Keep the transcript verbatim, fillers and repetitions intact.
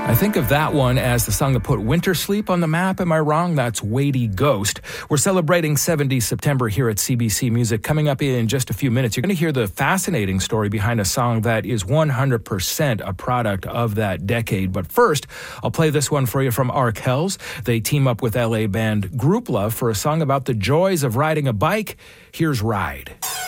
I think of that one as the song that put Winter Sleep on the map. Am I wrong? That's Weighty Ghost. We're celebrating seventies September here at C B C Music. Coming up in just a few minutes, you're going to hear the fascinating story behind a song that is one hundred percent a product of that decade. But first, I'll play this one for you from Arkells. They team up with L A band Group Love for a song about the joys of riding a bike. Here's Ride.